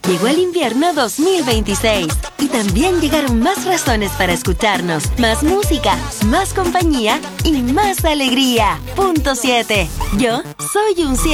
Llegó el invierno 2026 y también llegaron más razones para escucharnos, más música, más compañía y más alegría. Punto 7. Yo soy un 7.